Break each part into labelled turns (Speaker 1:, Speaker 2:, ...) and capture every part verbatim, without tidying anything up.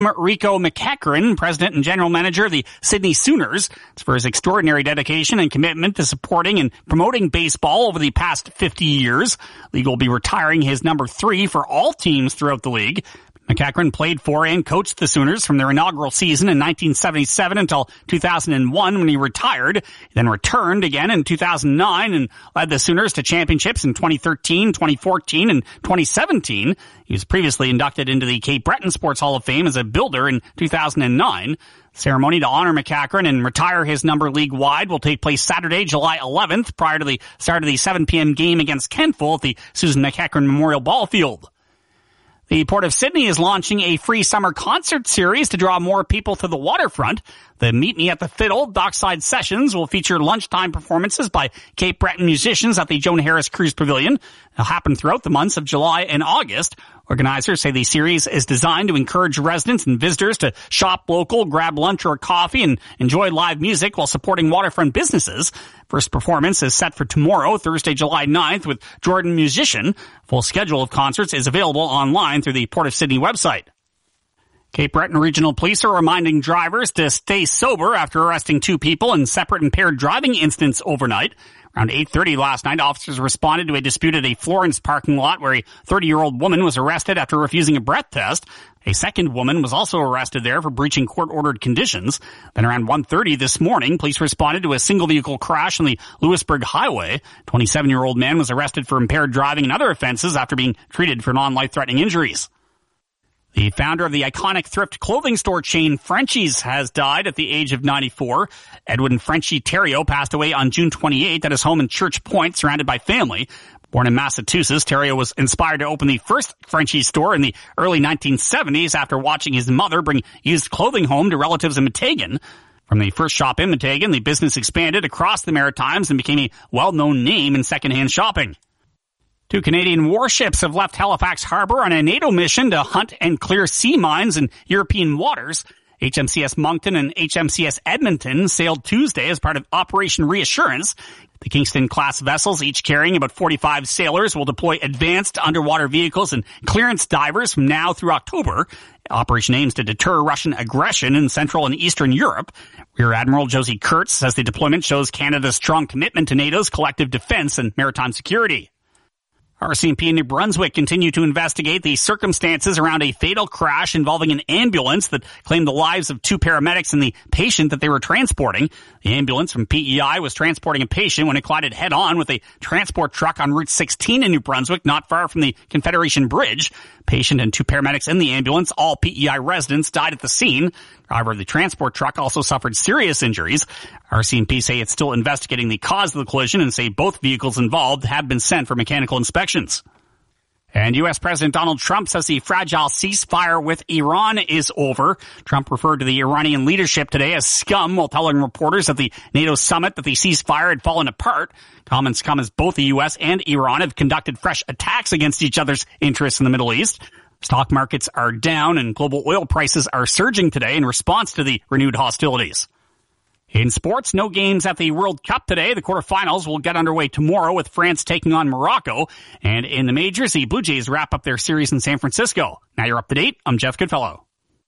Speaker 1: Rico McEachran, president and general manager of the Sydney Sooners, for his extraordinary dedication and commitment to supporting and promoting baseball over the past fifty years. League will be retiring his number three for all teams throughout the league. McEachran played for and coached the Sooners from their inaugural season in nineteen seventy-seven until two thousand one when he retired, then returned again in two thousand nine and led the Sooners to championships in twenty thirteen, twenty fourteen, and twenty seventeen. He was previously inducted into the Cape Breton Sports Hall of Fame as a builder in two thousand nine. Ceremony to honor McEachran and retire his number league-wide will take place Saturday, July eleventh, prior to the start of the seven p.m. game against Kentville at the Susan McEachran Memorial Ball Field. The Port of Sydney is launching a free summer concert series to draw more people to the waterfront. The Meet Me at the Fiddle Dockside Sessions will feature lunchtime performances by Cape Breton musicians at the Joan Harris Cruise Pavilion. They'll happen throughout the months of July and August. Organizers say the series is designed to encourage residents and visitors to shop local, grab lunch or coffee, and enjoy live music while supporting waterfront businesses. First performance is set for tomorrow, Thursday, July ninth, with Jordan Musician. Full schedule of concerts is available online through the Port of Sydney website. Cape Breton Regional Police are reminding drivers to stay sober after arresting two people in separate impaired driving incidents overnight. Around eight thirty last night, officers responded to a dispute at a Florence parking lot where a thirty-year-old woman was arrested after refusing a breath test. A second woman was also arrested there for breaching court-ordered conditions. Then around one thirty this morning, police responded to a single-vehicle crash on the Lewisburg Highway. A twenty-seven-year-old man was arrested for impaired driving and other offenses after being treated for non-life-threatening injuries. The founder of the iconic thrift clothing store chain Frenchies has died at the age of ninety-four. Edwin Frenchy Theriault passed away on June twenty-eighth at his home in Church Point, surrounded by family. Born in Massachusetts, Theriault was inspired to open the first Frenchies store in the early nineteen seventies after watching his mother bring used clothing home to relatives in Meteghan. From the first shop in Meteghan, the business expanded across the Maritimes and became a well-known name in secondhand shopping. Two Canadian warships have left Halifax Harbour on a NATO mission to hunt and clear sea mines in European waters. H M C S Moncton and H M C S Edmonton sailed Tuesday as part of Operation Reassurance. The Kingston-class vessels, each carrying about forty-five sailors, will deploy advanced underwater vehicles and clearance divers from now through October. The operation aims to deter Russian aggression in Central and Eastern Europe. Rear Admiral Josie Kurtz says the deployment shows Canada's strong commitment to NATO's collective defense and maritime security. R C M P in New Brunswick continue to investigate the circumstances around a fatal crash involving an ambulance that claimed the lives of two paramedics and the patient that they were transporting. The ambulance from P E I was transporting a patient when it collided head-on with a transport truck on Route sixteen in New Brunswick, not far from the Confederation Bridge. Patient and two paramedics in the ambulance, all P E I residents, died at the scene. Driver of the transport truck also suffered serious injuries. R C M P say it's still investigating the cause of the collision and say both vehicles involved have been sent for mechanical inspections. And U S President Donald Trump says the fragile ceasefire with Iran is over. Trump referred to the Iranian leadership today as scum while telling reporters at the NATO summit that the ceasefire had fallen apart. Comments come as both the U S and Iran have conducted fresh attacks against each other's interests in the Middle East. Stock markets are down and global oil prices are surging today in response to the renewed hostilities. In sports, no games at the World Cup today. The quarterfinals will get underway tomorrow with France taking on Morocco. And in the majors, the Blue Jays wrap up their series in San Francisco. Now you're up to date. I'm Jeff Goodfellow.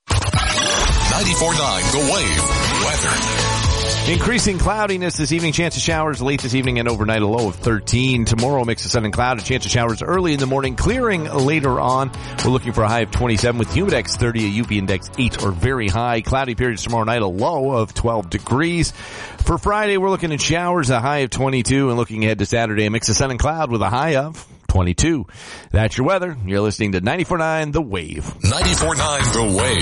Speaker 2: ninety-four point nine The Wave. Weather.
Speaker 3: Increasing cloudiness this evening. Chance of showers late this evening and overnight. A low of thirteen. Tomorrow, mix of sun and cloud. A chance of showers early in the morning. Clearing later on. We're looking for a high of twenty-seven with Humidex thirty, a U V index eight or very high. Cloudy periods tomorrow night. A low of twelve degrees. For Friday, we're looking at showers. A high of twenty-two. And looking ahead to Saturday, a mix of sun and cloud with a high of twenty-two. That's your weather. You're listening to ninety-four point nine The Wave.
Speaker 2: ninety-four point nine The Wave.